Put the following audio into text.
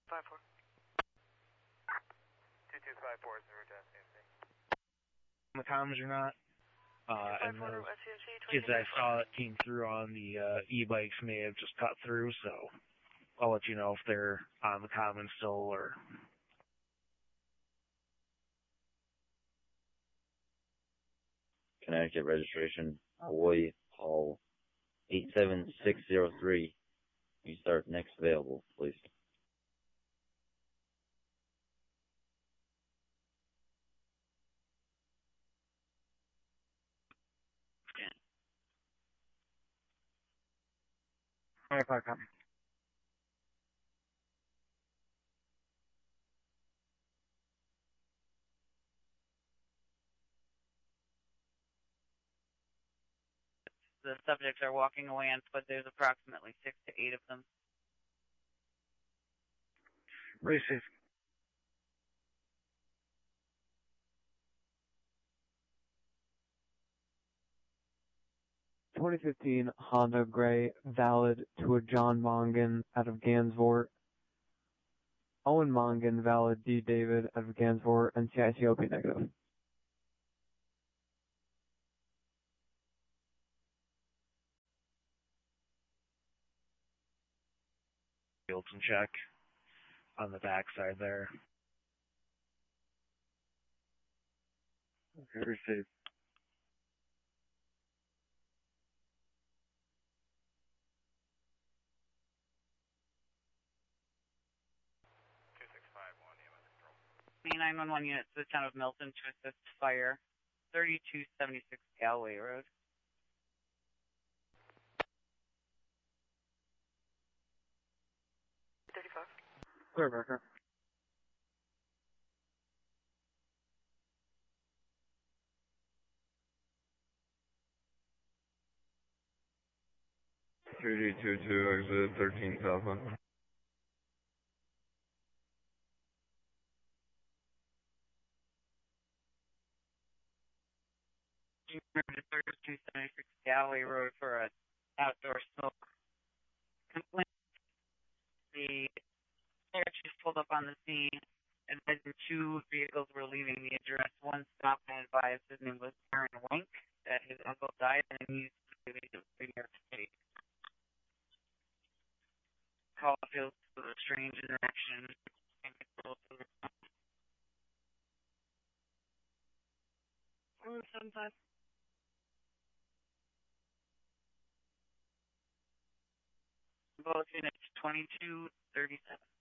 54. 2254 is the route to SCMC. The comms or not. And 54 those SCMC, kids I saw that came through on the e-bikes may have just cut through, so I'll let you know if they're on the common still or... Connecticut registration, Hawaii, Hall 87603. You start next available, please. All right, copy. The subjects are walking away on foot. There's approximately 6 to 8 of them. Receive. (2015) Honda Gray, valid to a John Mongan out of Gansevoort. Owen Mongan, valid D. David out of Gansevoort, and CICOP negative. Fields and check on the backside there. Okay, received. Main 911 units to the town of Milton to assist fire. 3276 Galway Road. Clear, Becker. exit 13 Southland. Emergency 3276 Galway Road for an outdoor smoke complaint. The fire chief pulled up on the scene, advising 2 vehicles were leaving the address. One stopped and advised his name was Aaron Wink, that his uncle died and he used to be in New York City. Call feels a strange interaction. 175. Both units 2237.